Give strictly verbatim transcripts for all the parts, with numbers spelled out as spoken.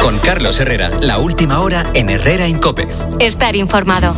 Con Carlos Herrera, la última hora en Herrera en COPE. Estar informado.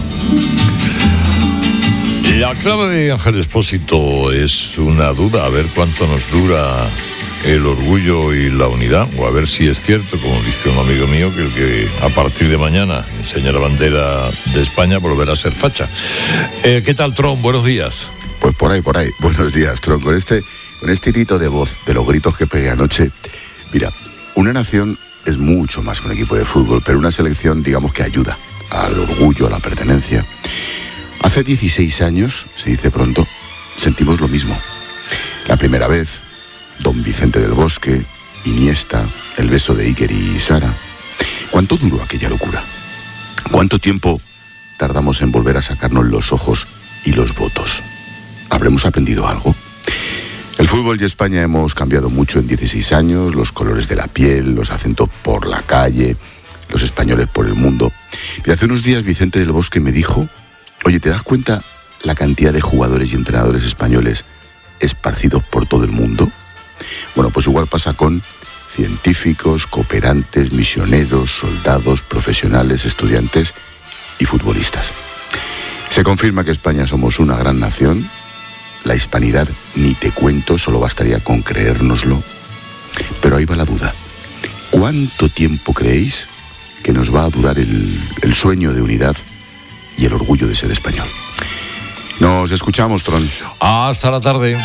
La clave de Ángel Expósito es una duda, a ver cuánto nos dura el orgullo y la unidad, o a ver si es cierto, como dice un amigo mío, que el que a partir de mañana enseña la bandera de España volverá a ser facha. Eh, ¿Qué tal, Tron? Buenos días. Pues por ahí, por ahí. Buenos días, Tron. Con este, con este hilito de voz, de los gritos que pegué anoche, mira, una nación es mucho más que un equipo de fútbol, pero una selección, digamos, que ayuda al orgullo, a la pertenencia. Hace dieciséis años, se dice pronto, sentimos lo mismo. La primera vez, Don Vicente del Bosque, Iniesta, el beso de Iker y Sara. ¿Cuánto duró aquella locura? ¿Cuánto tiempo tardamos en volver a sacarnos los ojos y los votos? ¿Habremos aprendido algo? El fútbol y España hemos cambiado mucho en dieciséis años, los colores de la piel, los acentos por la calle, los españoles por el mundo. Y hace unos días Vicente del Bosque me dijo, oye, ¿te das cuenta la cantidad de jugadores y entrenadores españoles esparcidos por todo el mundo? Bueno, pues igual pasa con científicos, cooperantes, misioneros, soldados, profesionales, estudiantes y futbolistas. Se confirma que España somos una gran nación. La hispanidad, ni te cuento, solo bastaría con creérnoslo. Pero ahí va la duda. ¿Cuánto tiempo creéis que nos va a durar el, el sueño de unidad y el orgullo de ser español? Nos escuchamos, Tron. Hasta la tarde.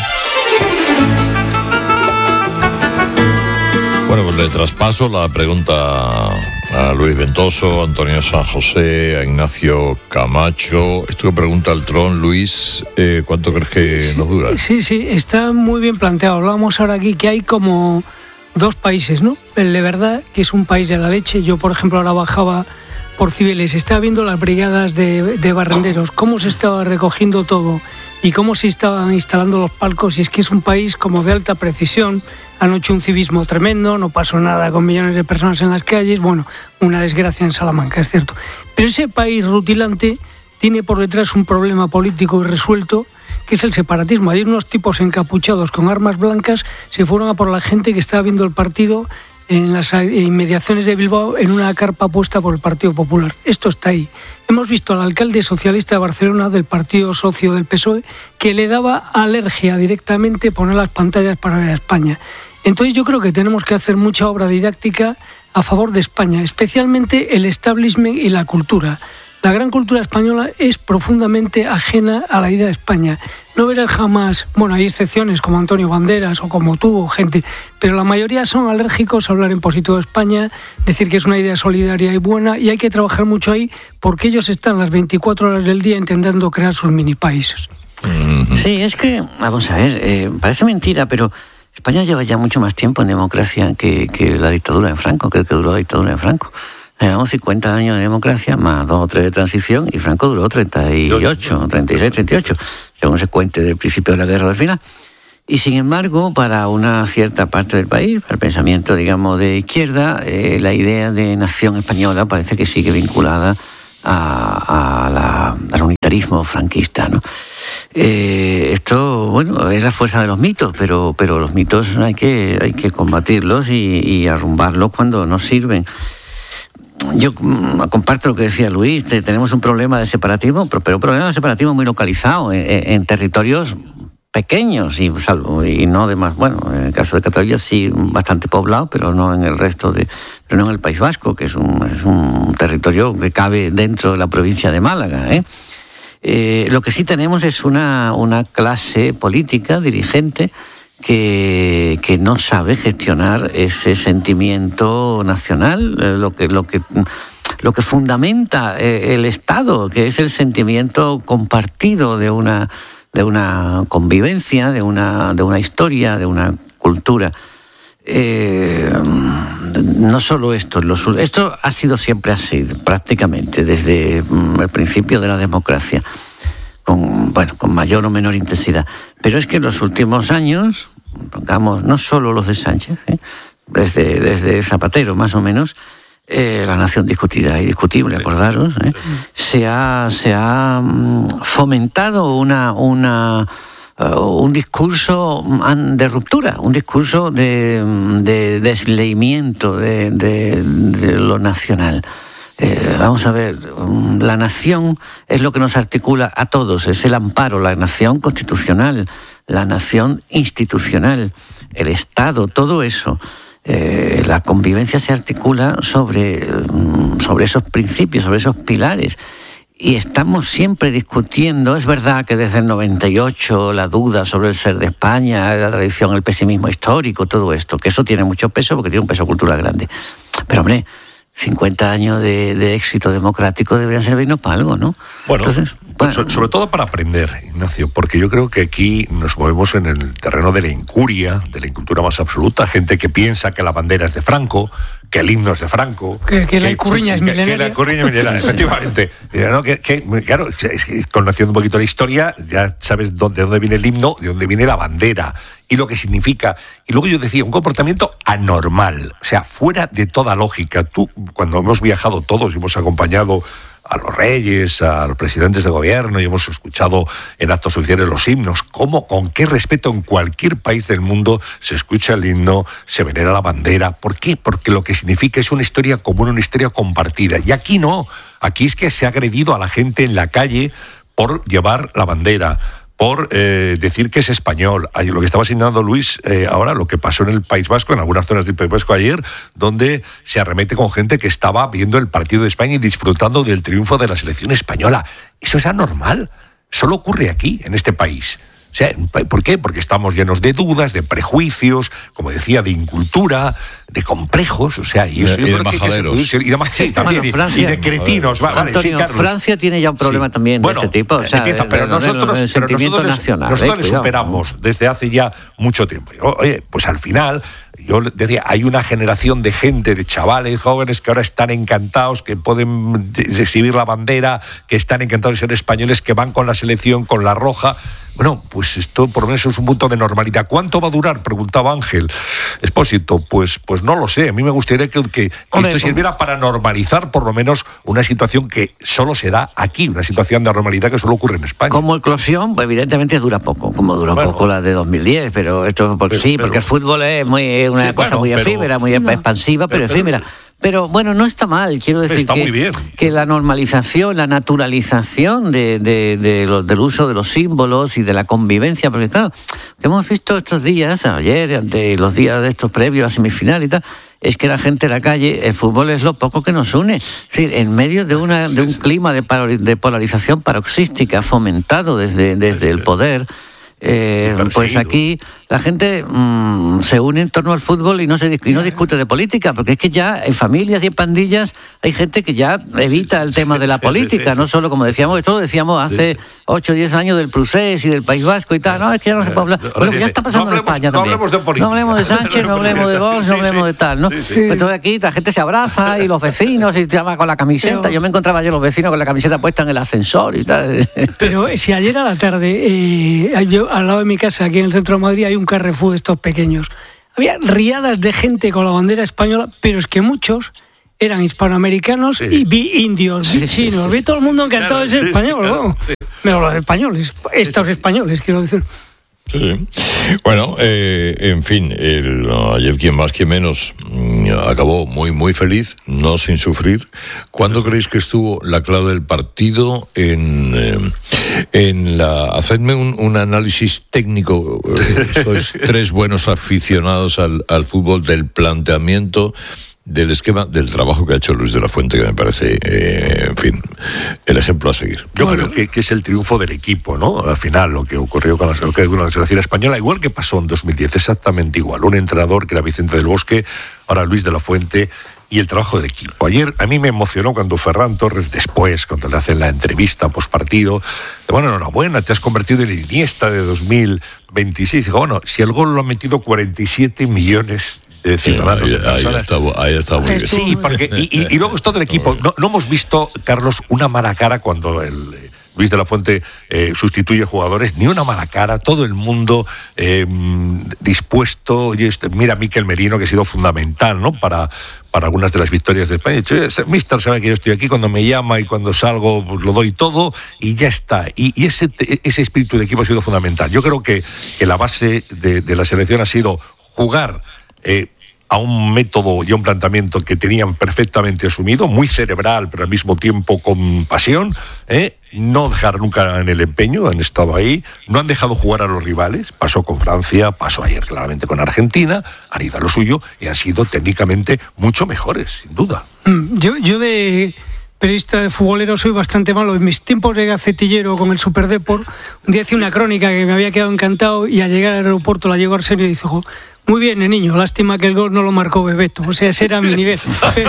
Bueno, pues le traspaso la pregunta a Luis Ventoso, Antonio San José, a Ignacio Camacho. Esto que pregunta el Tron, Luis, eh, ¿cuánto crees que sí, nos dura? Sí, sí, está muy bien planteado. Hablábamos ahora aquí que hay como dos países, ¿no? El de verdad, que es un país de la leche. Yo, por ejemplo, ahora bajaba por Cibeles, estaba viendo las brigadas de, de barrenderos, cómo se estaba recogiendo todo y cómo se estaban instalando los palcos, y es que es un país como de alta precisión. Anoche un civismo tremendo, no pasó nada con millones de personas en las calles, bueno, una desgracia en Salamanca, es cierto. Pero ese país rutilante tiene por detrás un problema político irresuelto, que es el separatismo. Hay unos tipos encapuchados con armas blancas, se fueron a por la gente que estaba viendo el partido en las inmediaciones de Bilbao, en una carpa puesta por el Partido Popular. Esto está ahí. Hemos visto al alcalde socialista de Barcelona, del partido socio del P S O E, que le daba alergia directamente poner las pantallas para ver a España. Entonces yo creo que tenemos que hacer mucha obra didáctica a favor de España, especialmente el establishment y la cultura. La gran cultura española es profundamente ajena a la idea de España. No verás jamás, bueno, hay excepciones como Antonio Banderas o como tú o gente, pero la mayoría son alérgicos a hablar en positivo de España, decir que es una idea solidaria y buena, y hay que trabajar mucho ahí porque ellos están las veinticuatro horas del día intentando crear sus mini países. Sí, es que, vamos a ver, eh, parece mentira, pero España lleva ya mucho más tiempo en democracia que, que la dictadura de Franco, que el que duró la dictadura de Franco. Llevamos cincuenta años de democracia, más dos o tres de transición, y Franco duró treinta y ocho, treinta y seis, treinta y ocho, según se cuente del principio de la guerra del final. Y sin embargo, para una cierta parte del país, para el pensamiento, digamos, de izquierda, eh, la idea de nación española parece que sigue vinculada a, a la, al unitarismo franquista, ¿no? Eh, esto, bueno, es la fuerza de los mitos, pero, pero los mitos hay que, hay que combatirlos y, y arrumbarlos cuando no sirven. Yo comparto lo que decía Luis, tenemos un problema de separatismo, pero un problema de separatismo muy localizado, en, en territorios pequeños y, salvo, y no de más, bueno, en el caso de Cataluña sí bastante poblado, pero no en el resto de, pero no en el País Vasco, que es un, es un territorio que cabe dentro de la provincia de Málaga, ¿eh? Eh, lo que sí tenemos es una, una clase política, dirigente, que, que no sabe gestionar ese sentimiento nacional, eh, lo que, lo que, lo que fundamenta eh, el Estado, que es el sentimiento compartido de una, de una convivencia, de una, de una historia, de una cultura. Eh, no solo esto, los, esto ha sido siempre así, prácticamente, desde el principio de la democracia, con, bueno, con mayor o menor intensidad. Pero es que en los últimos años, pongamos, no solo los de Sánchez, ¿eh? desde, desde Zapatero más o menos, eh, la nación discutida y discutible, acordaros, ¿eh? se ha, se ha fomentado una... una uh, un discurso de ruptura, un discurso de, de desleimiento de, de, de lo nacional. Eh, vamos a ver, la nación es lo que nos articula a todos, es el amparo, la nación constitucional, la nación institucional, el Estado, todo eso. Eh, la convivencia se articula sobre, sobre esos principios, sobre esos pilares. Y estamos siempre discutiendo, es verdad que desde el noventa y ocho la duda sobre el ser de España, la tradición, el pesimismo histórico, todo esto, que eso tiene mucho peso porque tiene un peso cultural grande. Pero hombre, cincuenta años de, de éxito democrático deberían servirnos para algo, ¿no? Bueno, Entonces, bueno. So, sobre todo para aprender, Ignacio, porque yo creo que aquí nos movemos en el terreno de la incuria, de la incultura más absoluta, gente que piensa que la bandera es de Franco, que el himno es de Franco, que, que la icurriña es milenaria. Que la icurriña es milenaria, efectivamente. ¿No? Que, que, claro, conociendo un poquito la historia, ya sabes dónde, de dónde viene el himno, de dónde viene la bandera y lo que significa. Y luego yo decía, un comportamiento anormal, o sea, fuera de toda lógica. Tú, cuando hemos viajado todos y hemos acompañado a los reyes, a los presidentes de gobierno, y hemos escuchado en actos oficiales los himnos, cómo, con qué respeto en cualquier país del mundo se escucha el himno, se venera la bandera. ¿Por qué? Porque lo que significa es una historia común, una historia compartida. Y aquí no, aquí es que se ha agredido a la gente en la calle por llevar la bandera, por eh, decir que es español. Lo que estaba señalando Luis eh, ahora, lo que pasó en el País Vasco, en algunas zonas del País Vasco ayer, donde se arremete con gente que estaba viendo el partido de España y disfrutando del triunfo de la selección española. Eso es anormal. Solo ocurre aquí, en este país. O sea, ¿por qué? Porque estamos llenos de dudas, de prejuicios, como decía, de incultura, de complejos, o sea, y eso y yo de creo que, que se puede ser, y de, sí, también, bueno, Francia, y de cretinos, vale, Antonio, sí, Carlos. Francia tiene ya un problema sí. también de bueno, este tipo, o sea, empieza, pero, el, nosotros, el, el pero nosotros, nacional, nosotros eh, le superamos desde hace ya mucho tiempo. Oye, pues al final, yo decía, hay una generación de gente, de chavales jóvenes que ahora están encantados, que pueden exhibir la bandera, que están encantados de ser españoles, que van con la selección, con la roja. Bueno, pues esto por lo menos es un punto de normalidad. ¿Cuánto va a durar? Preguntaba Ángel Expósito. Pues, pues no lo sé. A mí me gustaría que, que Hombre, esto sirviera para normalizar por lo menos una situación que solo se da aquí, una situación de normalidad que solo ocurre en España. Como eclosión, pues evidentemente dura poco, como duró bueno, poco la de dos mil diez, pero esto porque, pero, sí, pero, porque el fútbol es muy, una sí, cosa bueno, muy pero, efímera, muy no, expansiva, pero, pero efímera. Pero bueno, no está mal, quiero decir está que, muy bien. que la normalización, la naturalización de, de, de lo, del uso de los símbolos y de la convivencia, porque claro, que hemos visto estos días, ayer, ante los días de estos previos a semifinal y tal, es que la gente en la calle, el fútbol es lo poco que nos une. Es decir, en medio de, una, de un clima de, de polarización paroxística fomentado desde, desde el poder, eh, pues aquí la gente mmm, se une en torno al fútbol y no se y no discute de política, porque es que ya en familias y en pandillas hay gente que ya evita el tema de la política, sí, sí, sí, no solo, como decíamos, esto lo decíamos hace ocho o diez años del Prusés y del País Vasco y tal, no, es que ya no se puede hablar. Bueno, ya está pasando no hablemos, en España no también. Hablemos de política. No hablemos de Sánchez, no hablemos de Vox, no hablemos de tal, ¿no? Sí, sí. Pues entonces aquí la gente se abraza y los vecinos y se llama con la camiseta. Pero, yo me encontraba yo los vecinos con la camiseta puesta en el ascensor y tal. Pero si ayer a la tarde, eh, yo al lado de mi casa, aquí en el centro de Madrid, hay un Carrefour de estos pequeños. Había riadas de gente con la bandera española, pero es que muchos eran hispanoamericanos sí. y vi indios, sí, vi chinos, sí, sí, vi todo el mundo encantado claro, de ser sí, español, claro, ¿no? Sí. Pero los españoles, estos sí, sí, españoles, quiero decir. Sí. Bueno, eh, en fin, el, ayer quien más, quien menos, acabó muy, muy feliz, no sin sufrir. ¿Cuándo creéis que estuvo la clave del partido en, eh, en la... Hacedme un, un análisis técnico, sois tres buenos aficionados al, al fútbol, del planteamiento, del esquema, del trabajo que ha hecho Luis de la Fuente, que me parece, eh, en fin, el ejemplo a seguir. Yo bueno. creo que, que es el triunfo del equipo, ¿no? Al final, lo que ocurrió con la, con la selección española, igual que pasó en dos mil diez, exactamente igual. Un entrenador que era Vicente del Bosque, ahora Luis de la Fuente, y el trabajo del equipo. Ayer a mí me emocionó cuando Ferran Torres, después, cuando le hacen la entrevista postpartido, bueno, enhorabuena, te has convertido en el Iniesta de dos mil veintiséis. Digo, bueno, si el gol lo han metido cuarenta y siete millones de ciudadanos. Sí, ahí, ahí, está, ahí está muy bien. Sí, porque, y, y, y luego es todo el equipo. No, no hemos visto, Carlos, una mala cara cuando el Luis de la Fuente eh, sustituye jugadores, ni una mala cara, todo el mundo eh, dispuesto. Y este, mira a Mikel Merino, que ha sido fundamental, ¿no? Para, para algunas de las victorias de España. Mister sabe que yo estoy aquí, cuando me llama y cuando salgo pues, lo doy todo y ya está. Y, y ese, ese espíritu de equipo ha sido fundamental. Yo creo que, que la base de, de la selección ha sido jugar eh, a un método y a un planteamiento que tenían perfectamente asumido, muy cerebral, pero al mismo tiempo con pasión, ¿eh? No dejar nunca en el empeño, han estado ahí, no han dejado jugar a los rivales, pasó con Francia, pasó ayer claramente con Argentina, han ido a lo suyo y han sido técnicamente mucho mejores, sin duda. Yo, yo de periodista de futbolero soy bastante malo. En mis tiempos de gacetillero con el Superdeport, un día hice una crónica que me había quedado encantado y al llegar al aeropuerto la llegó Arsenio y dijo: muy bien, niño, lástima que el gol no lo marcó Bebeto. O sea, ese era mi nivel.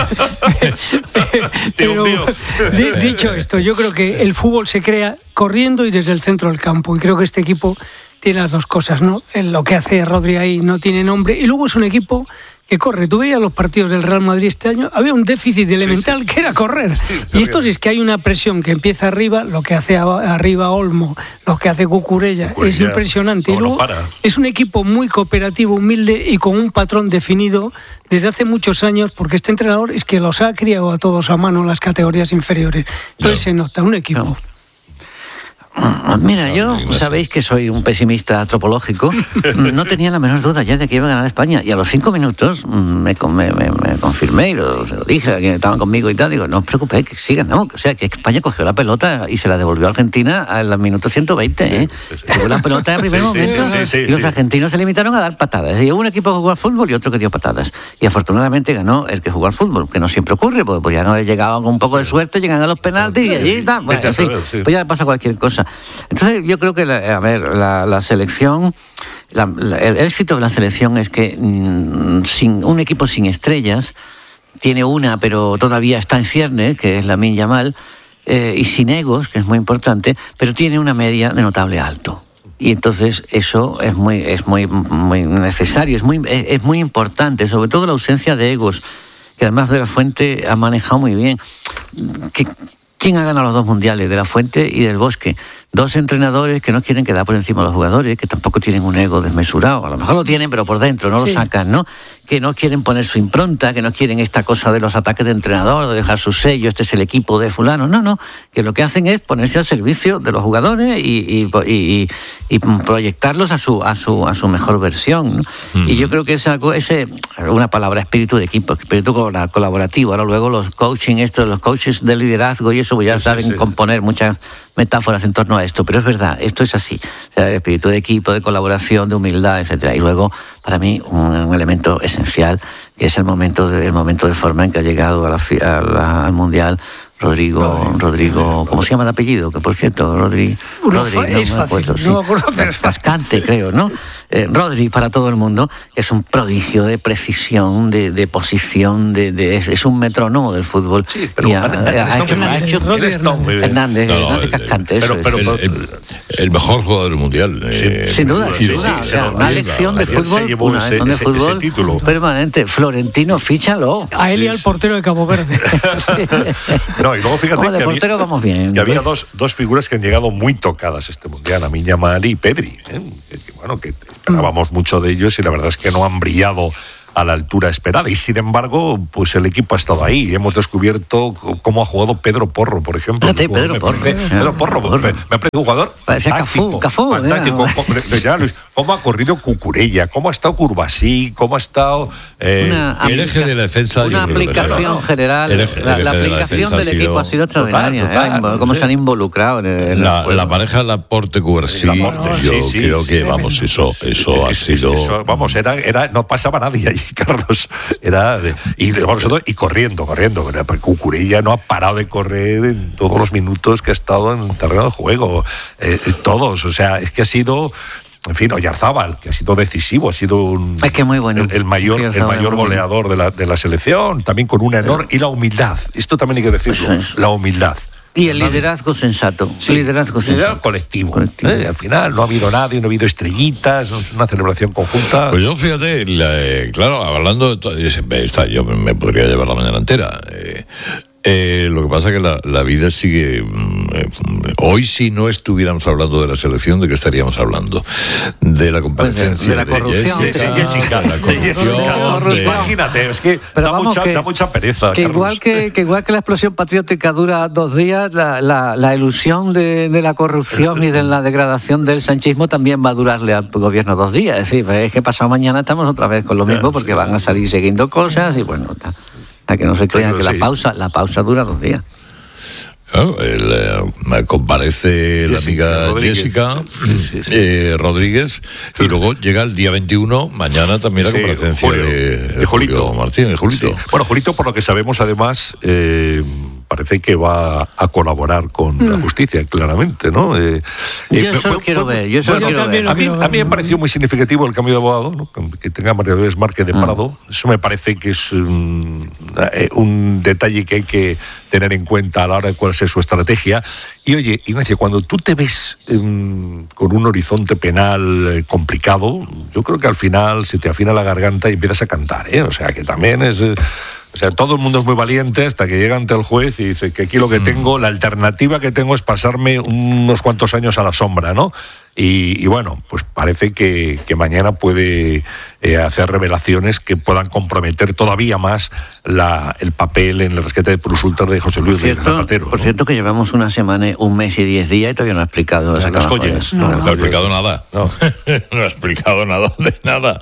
Pero, dicho esto, yo creo que el fútbol se crea corriendo y desde el centro del campo. Y creo que este equipo tiene las dos cosas, ¿no? Lo que hace Rodri ahí no tiene nombre. Y luego es un equipo que corre. Tú veías los partidos del Real Madrid este año, había un déficit elemental sí, sí. que era correr. Sí, y esto sí es que hay una presión que empieza arriba, lo que hace arriba Olmo, lo que hace Cucurella, Cucurella es impresionante. Y luego es un equipo muy cooperativo, humilde y con un patrón definido desde hace muchos años, porque este entrenador es que los ha criado a todos a mano en las categorías inferiores. Entonces no. se nota un equipo. No. Mira, yo sabéis que soy un pesimista antropológico. No tenía la menor duda ya de que iba a ganar España. Y a los cinco minutos me, me, me, me confirmé y lo, se lo dije a quienes estaban conmigo y tal. Digo, no os preocupéis, que sigan, ¿no? O sea, que España cogió la pelota y se la devolvió a Argentina al minuto ciento veinte. ¿eh? Sí, sí, sí. Tuvo la pelota en el primer sí, momento sí, sí, sí, y los sí. argentinos se limitaron a dar patadas. Y hubo un equipo que jugó al fútbol y otro que dio patadas. Y afortunadamente ganó el que jugó al fútbol, que no siempre ocurre, porque podían no haber llegado con un poco de suerte, llegan a los penaltis y allí tal. Bueno, sí, sí. Pues ya pasa cualquier cosa. Entonces yo creo que la, a ver la, la selección la, la, el éxito de la selección es que mmm, sin un equipo sin estrellas tiene una pero todavía está en cierne, que es Lamine Yamal, eh, y sin egos, que es muy importante, pero tiene una media de notable alto. Y entonces eso es muy es muy muy necesario, es muy es, es muy importante, sobre todo la ausencia de egos, que además de la Fuente ha manejado muy bien. Que, ¿Quién ha ganado los dos mundiales? De la Fuente y del Bosque. Dos entrenadores que no quieren quedar por encima de los jugadores, que tampoco tienen un ego desmesurado. A lo mejor lo tienen, pero por dentro no sí. lo sacan, ¿no? Que no quieren poner su impronta, que no quieren esta cosa de los ataques de entrenador, de dejar su sello, este es el equipo de fulano. No, no, que lo que hacen es ponerse al servicio de los jugadores y, y, y, y proyectarlos a su, a su, a su mejor versión, ¿no? Mm. Y yo creo que es algo, ese, una palabra, espíritu de equipo, espíritu colaborativo. Ahora luego los coaching, esto, los coaches de liderazgo y eso ya sí, saben sí, sí. componer muchas metáforas en torno a esto, pero es verdad, esto es así. O sea, el espíritu de equipo, de colaboración, de humildad, etcétera. Y luego, para mí, un, un elemento esencial, que es el momento de, el momento de forma en que ha llegado a la, a la, al Mundial Rodrigo, Rodrigo, Rodrigo, ¿cómo se llama de apellido? Que por cierto, Rodri, Rodri, no, no es me fácil, acuerdo, sí. no me acuerdo, pero es Cascante, creo, ¿no? Eh, Rodri para todo el mundo, es un prodigio de precisión, de, de posición, de, de es, es un metrónomo del fútbol. Sí, pero y ha, ha hecho, ha hecho Rodri Hernández, Hernández, no, Hernández Cascante, pero, eso pero, es. pero, el, el mejor jugador del mundial. Sí, eh, sin duda, sin duda. Sí, o sea, una lección de fútbol, una ese, lección de ese, fútbol ese título permanente. Florentino, fíchalo. A él y al portero de Cabo Verde. No, y luego fíjate Como de que portero había, vamos bien. y había dos, dos figuras que han llegado muy tocadas este mundial, Lamine Yamal y Pedri, ¿eh? que, que, bueno, que esperábamos mucho de ellos y la verdad es que no han brillado a la altura esperada. Y sin embargo, pues el equipo ha estado ahí. Hemos descubierto cómo ha jugado Pedro Porro, por ejemplo. Fíjate, Pedro me Porro. Parece, Pedro Porro, Porro. Me, me ha parecido un jugador Parecía fantástico. Cafú, Cafú, fantástico. ¿Cómo, ya, Luis, cómo ha corrido Cucurella, cómo ha estado Curvasí, cómo ha estado... Eh, una el eje de la defensa... Una aplicación no, no. general. El eje, el la, la aplicación de del sido, equipo ha sido extraordinaria. Total, total, ¿eh? Cómo sí. se han involucrado. En el, la, la pareja Laporte-Cubarsí, no, yo sí, sí, creo sí, que, sí, vamos, eso, eso ha sido... Eso, vamos, era, era, no pasaba nadie allí, Carlos. Era de, y, y corriendo, corriendo. Cucurella no ha parado de correr en todos los minutos que ha estado en el terreno de juego. Eh, todos, o sea, es que ha sido... En fin, Oyarzábal, que ha sido decisivo, ha sido un, es que muy bueno. el, el mayor, el mayor goleador de la, de la selección, también con una enorme... Y la humildad, esto también hay que decirlo, es. la humildad. Y el liderazgo sensato. Sí, liderazgo sensato. Liderazgo colectivo. colectivo. ¿Eh? Al final no ha habido nadie, no ha habido estrellitas, es una celebración conjunta. Pues yo fíjate, la, eh, claro, hablando de todo, está, yo me podría llevar la mañana entera. Eh, Eh, lo que pasa es que la, la vida sigue... Eh, hoy, si no estuviéramos hablando de la selección, ¿de qué estaríamos hablando? De la comparecencia pues de, de la corrupción. de Jessica. De Jessica. De la corrupción. De... Imagínate, es que Pero da, vamos, mucha, que, da mucha pereza. Que igual que, que igual que la explosión patriótica dura dos días, la, la, la ilusión de, de la corrupción y de la degradación del sanchismo también va a durarle al gobierno dos días. Es decir, es que pasado mañana estamos otra vez con lo mismo, porque van a salir siguiendo cosas y bueno, a que no se crean que la pausa, la pausa dura dos días. Claro, el, eh, comparece Jessica, la amiga Rodríguez. Jessica sí, sí, sí. Eh, Rodríguez y luego llega el día veintiuno, mañana también la sí, comparecencia Julio, de, de Julito Martín, de Julito. Sí. Bueno, Julito, por lo que sabemos, además, eh, parece que va a colaborar con mm. la justicia, claramente, ¿no? Eh, yo eh, eso lo quiero ver, yo eso bueno, quiero ver. A mí, a mí me pareció muy significativo el cambio de abogado, ¿no? Que tenga María Dolores Márquez de Prado. Mm. Eso me parece que es un, un detalle que hay que tener en cuenta a la hora de cuál sea su estrategia. Y oye, Ignacio, cuando tú te ves eh, con un horizonte penal eh, complicado, yo creo que al final se te afina la garganta y empiezas a cantar, ¿eh? O sea, que también es... Eh, O sea, todo el mundo es muy valiente hasta que llega ante el juez y dice que aquí lo que tengo, la alternativa que tengo es pasarme unos cuantos años a la sombra, ¿no? Y, y bueno, pues parece que, que mañana puede eh, hacer revelaciones que puedan comprometer todavía más la, el papel en el rescate de Plus Ultra de José Luis de Zapatero. Por ¿no? cierto, que llevamos una semana, un mes y diez días y todavía no ha explicado las, las joyas. No, no, no, no ha explicado nada. No. no ha explicado nada de nada.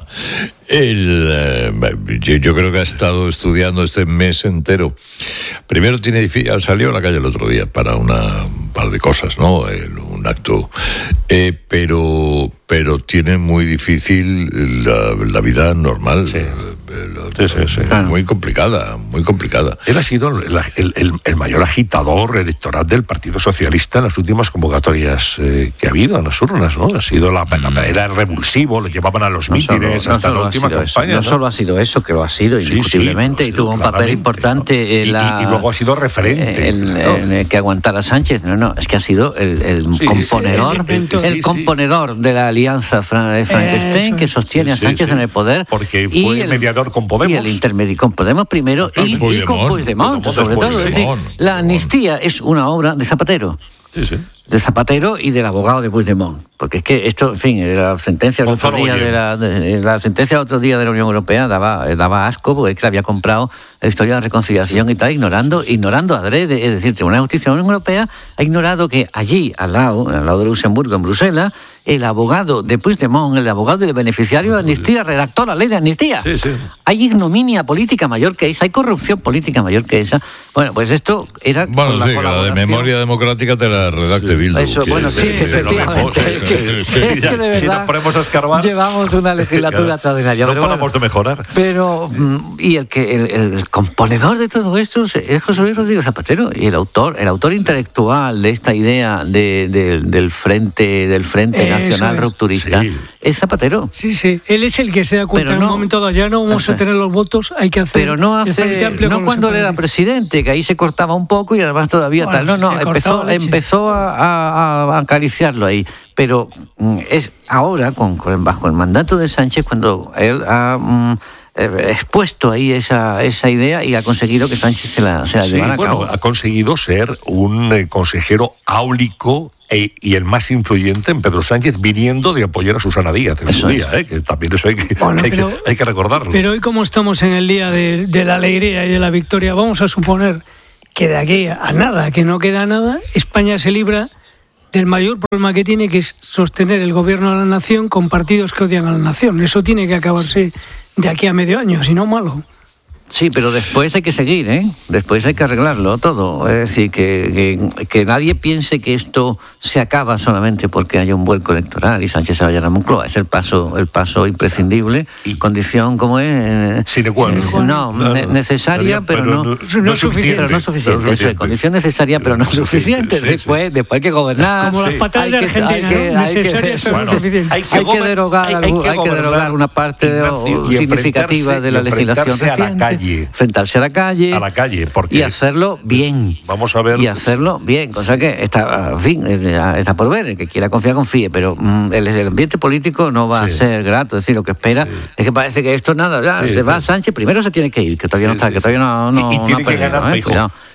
El, eh, yo, yo creo que ha estado estudiando este mes entero. Primero tiene salió a la calle el otro día para una, un par de cosas, ¿no? El, un acto, eh, pero pero tiene muy difícil la, la vida normal. Sí. Sí, sí, sí. Muy complicada, muy complicada. Él ha sido el, el, el mayor agitador electoral del Partido Socialista en las últimas convocatorias eh, que ha habido en las urnas, ¿no? Ha sido la, la era revulsivo, lo llevaban a los no mítines solo, hasta no la última campaña. No, ¿no? Solo ha sido eso, que lo ha sido indiscutiblemente, sí, sí, y tuvo un papel importante, ¿no? en y, la, y, y luego ha sido referente. El, ¿no? el, el que aguantara Sánchez. No, no, es que ha sido el, el sí, componedor, sí, el, el, el sí, componedor sí. de la alianza de Frankenstein, que sostiene sí, a Sánchez sí, sí. en el poder. Porque fue el mediador con Podemos. Y el intermedio con Podemos primero y, y con Puigdemont, sobre todo. Es decir, la amnistía es una obra de Zapatero. Sí, sí. De Zapatero y del abogado de Puigdemont. Porque es que esto, en fin, la sentencia del otro día de la, de, la sentencia del otro día de la Unión Europea daba, daba asco, porque es que había comprado la historia de la reconciliación y tal, ignorando, ignorando adrede, es decir, el Tribunal de Justicia de la Unión Europea ha ignorado que allí, al lado, al lado de Luxemburgo, en Bruselas, el abogado de Puigdemont, el abogado del beneficiario de amnistía, redactó la ley de amnistía. Sí, sí. Hay ignominia política mayor que esa, hay corrupción política mayor que esa. Bueno, pues esto era... Bueno, sí, la, la de memoria democrática te la redacte sí. Bildu. Eso, bueno, sí, sí, efectivamente. Sí, sí, sí. Es que de verdad, si nos ponemos a escarbar... Llevamos una legislatura extraordinaria. No paramos bueno, de mejorar. Pero, y el que el, el componedor de todo esto es José Luis Rodríguez Zapatero, y el autor, el autor sí. intelectual de esta idea de, de, del frente, del frente nacional rupturista, sí. es Zapatero. Sí, sí. Él es el que se da cuenta pero en no, un momento dado, ya no vamos a tener los votos, hay que hacer... Pero no hace, no cuando él era presidente, que ahí se cortaba un poco y además todavía bueno, tal. No, no, empezó, empezó a, a, a acariciarlo ahí. Pero es ahora, con, con bajo el mandato de Sánchez, cuando él ha mm, expuesto ahí esa, esa idea y ha conseguido que Sánchez se la, se la sí, llevara a bueno, cabo. Ha conseguido ser un eh, consejero áulico e, y el más influyente en Pedro Sánchez, viniendo de apoyar a Susana Díaz en eso su día, ¿eh? Que también eso hay que, bueno, hay, pero, que, hay que recordarlo. Pero hoy, como estamos en el día de, de la alegría y de la victoria, vamos a suponer que de aquí a nada, que no queda nada, España se libra del mayor problema que tiene, que es sostener el gobierno de la nación con partidos que odian a la nación. Eso tiene que acabarse de aquí a medio año, si no malo. Sí, pero después hay que seguir, ¿eh? Después hay que arreglarlo todo. Es decir, que, que, que nadie piense que esto se acaba solamente porque haya un vuelco electoral y Sánchez se vaya a la Moncloa. Es el paso, el paso imprescindible. Y condición como es... Sine qua non. No, no, ne- necesaria, pero, pero no, no, no, no suficiente. Pero no suficiente. No suficiente. Condición necesaria, pero no suficiente. Sí, después, sí. después hay que gobernar. Como sí. las patadas de Argentina, que, ¿no? Hay Necesarias, que, pero no suficiente. Hay que, hay que derogar, hay, hay que, hay que derogar una parte Ignacio, significativa de la legislación reciente. Enfrentarse a la calle. A la calle, porque... Y hacerlo bien. Vamos a ver... Y hacerlo bien, cosa que está, en fin, está por ver. El que quiera confiar, confíe, pero mm, el, el ambiente político no va sí. a ser grato. Es decir, lo que espera sí. es que parece que esto nada, ya, sí, se sí. va Sánchez, primero se tiene que ir, que todavía sí, no está, sí, que todavía no, no, y, y tiene no que ganar Feijóo. ¿eh?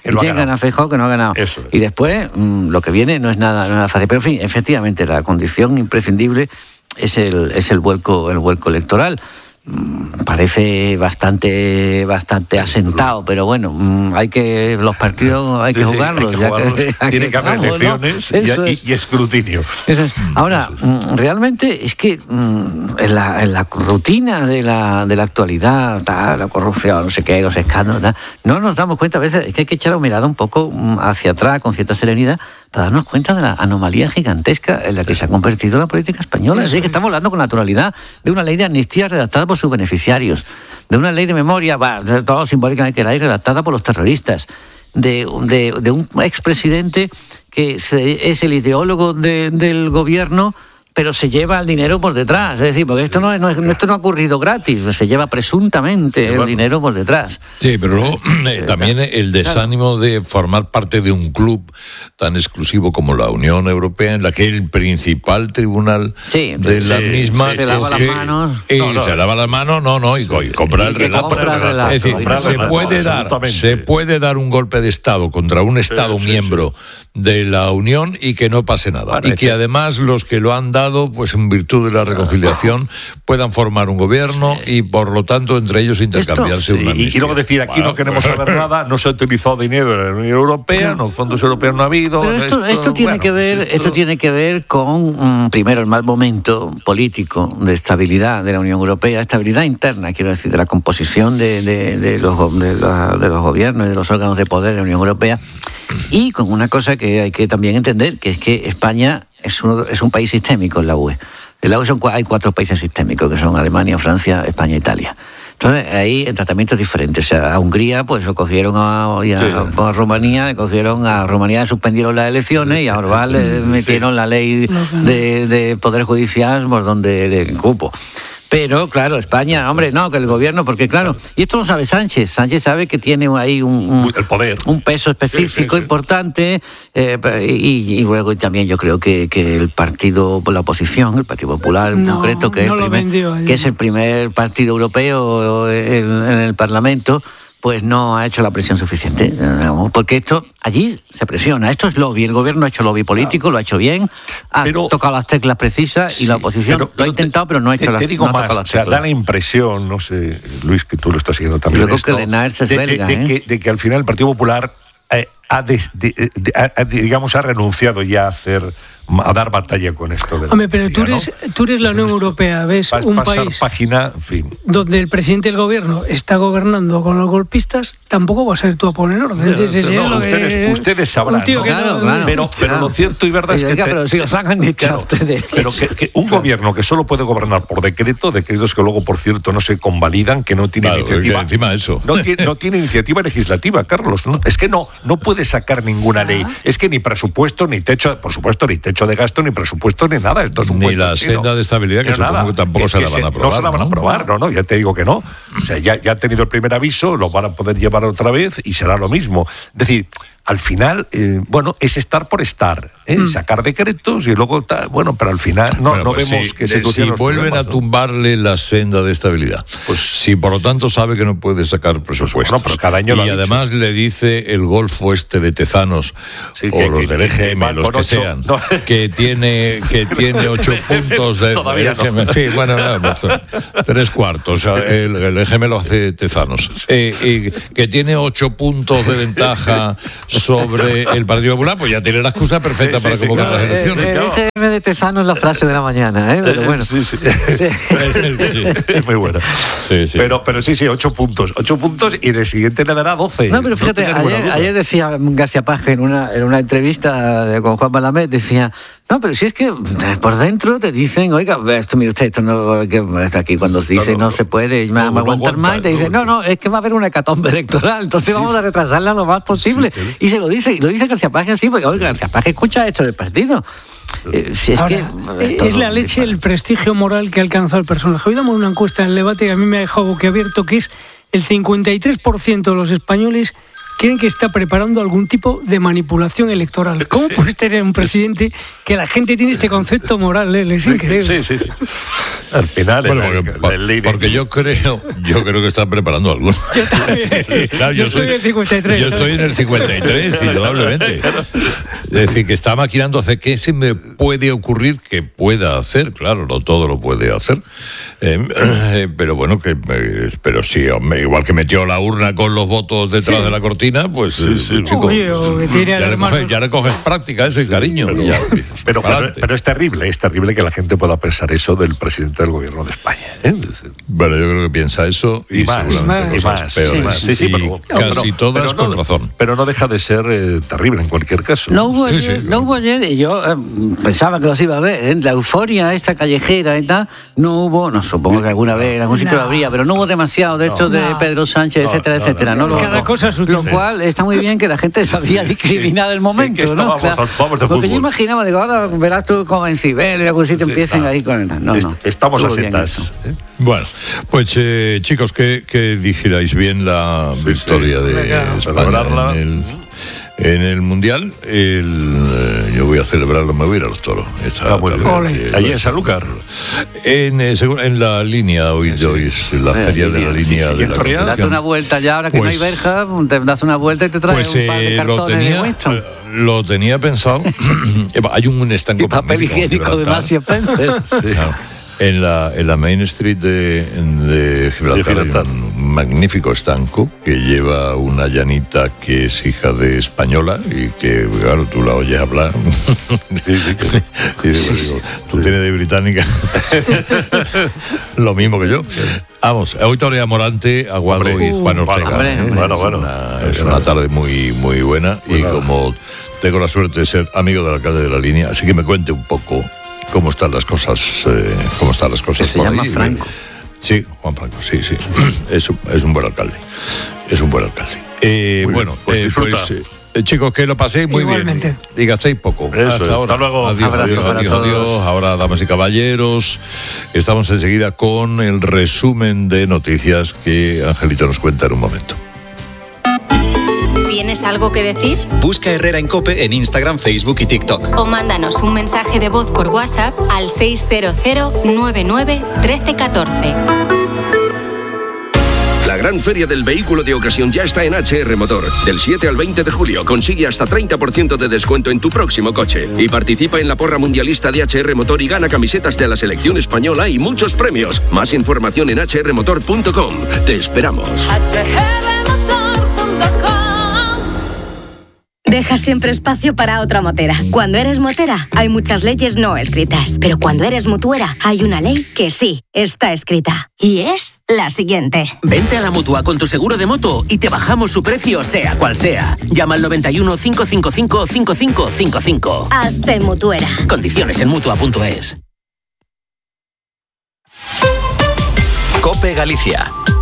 que no llegan a Feijóo que no ha ganado. Eso es. Y después, mmm, lo que viene no es nada, no es nada fácil. Pero en fin, efectivamente, la condición imprescindible es el, es el vuelco, el vuelco electoral. Parece bastante bastante asentado, pero bueno, hay que los partidos hay que sí, jugarlos, sí, hay que jugarlos. Ya que, tiene que haber elecciones, ¿no? y, y, y escrutinio. Eso es. Ahora, Eso es. realmente es que en la, en la rutina de la, de la actualidad, tal, la corrupción, no sé qué, los escándalos, tal, no nos damos cuenta a veces, es que hay que echar la mirada un poco hacia atrás con cierta serenidad para darnos cuenta de la anomalía gigantesca en la que se ha convertido la política española. Así que estamos hablando con naturalidad de una ley de amnistía redactada por sus beneficiarios, de una ley de memoria, bah, todo simbólicamente que la ley redactada por los terroristas, de, de, de un expresidente que se, es el ideólogo de, del gobierno, pero se lleva el dinero por detrás. Es decir, porque esto no, es, no, es, esto no ha ocurrido gratis, se lleva presuntamente sí, bueno. el dinero por detrás. Sí, pero luego eh, también el desánimo claro. de formar parte de un club tan exclusivo como la Unión Europea, en la que el principal tribunal sí, de la sí, misma... Se lava las manos. Y no, no, se lava las manos, no, no, y, sí, y compra y el relato. Compra el relato. Es decir, compra se, relato, puede dar, se puede dar un golpe de Estado contra un Estado sí, miembro sí, sí. de la Unión y que no pase nada. Vale, y que sí. además los que lo han dado, pues en virtud de la reconciliación, puedan formar un gobierno sí. y por lo tanto entre ellos intercambiarse sí. una amnistía. Y, y luego decir, aquí bueno, no queremos pero... saber nada, no se ha utilizado dinero de la Unión Europea, no, fondos europeos no ha habido. Pero esto, esto, esto tiene bueno, que ver, esto... esto tiene que ver con um, primero el mal momento político de estabilidad de la Unión Europea, estabilidad interna, quiero decir, de la composición de, de, de, los, de, la, de los gobiernos y de los órganos de poder de la Unión Europea, y con una cosa que hay que también entender, que es que España es, uno, es un país sistémico en la U E. En la U E son, hay cuatro países sistémicos, que son Alemania, Francia, España e Italia. Entonces, ahí el tratamiento es diferente. O sea, a Hungría, pues lo cogieron a, y a, sí. a Rumanía, le cogieron a Rumanía, le suspendieron las elecciones y a Orbán le metieron sí. la ley de, de Poder Judicial por donde le cupo. Pero, claro, España, hombre, no, que el gobierno, porque claro, y esto lo sabe Sánchez, Sánchez sabe que tiene ahí un, un, el poder. un peso específico sí, sí, sí. importante, eh, y, y luego también yo creo que, que el partido, la oposición, el Partido Popular en no, concreto, que, no es el primer, vendió, que es el primer partido europeo en, en el Parlamento, pues no ha hecho la presión suficiente, porque esto allí se presiona, esto es lobby, el gobierno ha hecho lobby político, lo ha hecho bien, ha pero, tocado las teclas precisas sí, y la oposición pero, pero lo ha intentado, pero no ha hecho te, las, te digo no más, las o sea, da la impresión, no sé, Luis, que tú lo estás siguiendo también, yo creo esto, que Linares es de, belga, de, de, ¿eh? que, de que al final el Partido Popular eh, ha, de, de, de, ha, digamos, ha renunciado ya a hacer a dar batalla con esto. De Hombre, pero tú eres, ¿no? tú eres la Unión Europea, ¿ves? Pas, un pasar país página, en fin. donde el presidente del gobierno está gobernando con los golpistas, tampoco va a ser tú a poner orden. Pero, pero no, ustedes, que, ustedes sabrán, ¿no? Claro, no, claro, pero, pero claro. lo cierto y verdad es que... Oiga, te, pero si los hagan dicho claro, ustedes. Pero que, que un claro. gobierno que solo puede gobernar por decreto, decretos que luego, por cierto, no se convalidan, que no tiene claro, iniciativa... encima eso. No tiene, no tiene iniciativa legislativa, Carlos. No, es que no, no puede sacar ninguna ley. Es que ni presupuesto, ni techo, por supuesto, ni techo de gasto, ni presupuesto, ni nada. Esto es un ni la senda de estabilidad, que supongo que tampoco que, se la van a aprobar. No se la van a aprobar, no, no, ya te digo que no. O sea, ya, ya han tenido el primer aviso, lo van a poder llevar otra vez y será lo mismo. Es decir, al final, eh, bueno, es estar por estar, ¿eh? mm. sacar decretos y luego, ta, bueno, pero al final no, bueno, no pues vemos si, que se Si vuelven a tumbarle ¿no? la senda de estabilidad, pues si por lo tanto sabe que no puede sacar presupuestos, pues bueno, pero cada año y además dicho. Le dice el Golfo este de Tezanos, sí, o que, los que, del E G M, los que ocho, sean, no. que tiene que tiene ocho puntos de Todavía E G M, no. sí, bueno, no, no, tres cuartos, o sea, el, el E G M lo hace Tezanos, eh, y que tiene ocho puntos de ventaja sobre el Partido Popular, pues ya tiene la excusa perfecta sí, para sí, convocar sí, claro, las elecciones. El, el E G M de Tezanos es la frase de la mañana, ¿eh? Pero bueno. Sí, sí. sí. Es muy buena. Sí, sí. Pero, pero sí, sí, ocho puntos. Ocho puntos y en el siguiente le dará doce. No, pero fíjate, no ayer, ayer decía García Paje en una, en una entrevista de, con Juan Malamed, decía, no, pero si es que por dentro te dicen, oiga, esto, mire usted, esto no, que está aquí cuando se dice no, no, no se puede, no, no, no aguantar no, más, y te dicen, no, no, es que va a haber una hecatombe electoral, entonces sí, vamos a retrasarla lo más posible. Sí, y se lo dice, y lo dice García Paje así, porque oiga, García Paje escucha esto del partido. Eh, si es, Ahora, que, es la leche el prestigio moral que ha alcanzado el personaje. Hoy damos una encuesta en el debate que a mí me ha dejado boquiabierto, que es el cincuenta y tres por ciento de los españoles creen que está preparando algún tipo de manipulación electoral. ¿Cómo puedes tener un presidente que la gente tiene este concepto moral? ¿Eh? Es increíble. Sí, sí, sí. Al final, bueno, el, porque, el, el porque yo creo, yo creo que están preparando algo. Yo también. Sí, claro, yo, yo estoy soy, en el cincuenta y tres. Yo estoy en el cincuenta y tres, indudablemente. Es decir, que está maquinando hacer qué se me puede ocurrir que pueda hacer. Claro, no todo lo puede hacer. Eh, eh, pero bueno, que eh, pero sí, hombre, igual que metió la urna con los votos detrás Sí. de la cortina, pues Sí, eh, sí. chico, Oye, o que tiene ya, le además- coges, ya le coges práctica ese cariño. Pero, ya, pero, para pero, adelante. pero es terrible, es terrible que la gente pueda pensar eso del presidente del gobierno de España. ¿eh? Bueno, yo creo que piensa eso y, Y más, seguramente y cosas más, peores. sí, más. Sí, sí, Y pero, casi pero- todas pero con no, razón. Pero no deja de ser eh, terrible en cualquier caso. No hubo, Sí, ayer, sí, no claro. hubo ayer, y yo eh, pensaba que los iba a ver, ¿eh? La euforia esta callejera y tal, no hubo, no supongo que alguna vez en algún sitio No. lo habría, pero no hubo demasiado de esto de No. Pedro Sánchez, No, etcétera, no, etcétera. no, No, no, lo, Cada cosa a su lo tiempo. cual está muy bien que la gente sabía discriminar el momento, que esto ¿no? vamos, vamos de Porque yo fútbol. imaginaba, digo, ahora verás tú como en Sibel, en algún sitio Sí, empiecen no. ahí con el... No, Est- no. Estamos a Estuvo bien setas. eso. ¿eh? Bueno, pues eh, chicos, que, que dijerais bien la Sí, victoria sí. de Venga, España celebrarla. en el, en el Mundial. El, eh, yo voy a celebrarlo, me voy a ir a los toros. Esta Ah, muy bien. tarde. Ole. Eh, Allí en Sanlúcar. En, eh, según- en la línea, hoy, hoy es la Sí, feria sí, de la sí, línea sí, de en la Torreón. Date Concepción. una vuelta ya, ahora que Pues- no hay verja, te das una vuelta y te traes Pues un par de eh, lo cartones de tenía, Winston. eh, lo tenía pensado. Hay un estanco Y papel magnífico en higiénico de Gibraltar. Marcy Spencer. Claro. En la, en la Main Street de, de Gibraltar De hay Gibraltar. un magnífico estanco que lleva una llanita que es hija de española y que, claro, tú la oyes hablar. Y digo, digo, tú tienes de británica. Lo mismo que yo. Vamos, hoy torea Morante, Aguado Hombre. y Juan Uh, Ortega. hombre, ¿eh? hombre. Bueno, bueno. Es una, es una tarde muy, muy buena y Bueno. como tengo la suerte de ser amigo del alcalde de la línea, así que me cuente un poco cómo están las cosas, eh, cómo están las cosas Que se por llama ahí. Franco. Sí, Juan Franco, sí, sí. Es un, es un buen alcalde. Es un buen alcalde. Eh, Muy bien, bueno, pues eh, disfruta. pues, eh, chicos, que lo paséis muy Igualmente. bien. Y gastéis poco. Eso hasta es. ahora. Hasta luego. Adiós, Abrazo adiós, para adiós, todos. adiós. Ahora, damas y caballeros, estamos enseguida con el resumen de noticias que Angelito nos cuenta en un momento. ¿Tienes algo que decir? Busca Herrera en COPE en Instagram, Facebook y TikTok. O mándanos un mensaje de voz por WhatsApp al seis cero cero nueve nueve uno tres uno cuatro. La gran feria del vehículo de ocasión ya está en H R Motor. Del siete al veinte de julio consigue hasta treinta por ciento de descuento en tu próximo coche. Y participa en la porra mundialista de H R Motor y gana camisetas de la selección española y muchos premios. Más información en h r motor punto com. Te esperamos. Deja siempre espacio para otra motera. Cuando eres motera, hay muchas leyes no escritas. Pero cuando eres mutuera, hay una ley que sí está escrita. Y es la siguiente. Vente a la Mutua con tu seguro de moto y te bajamos su precio sea cual sea. Llama al noventa y uno, cinco cinco cinco, cinco cinco cinco cinco. Hazte mutuera. Condiciones en mutua punto es. COPE Galicia.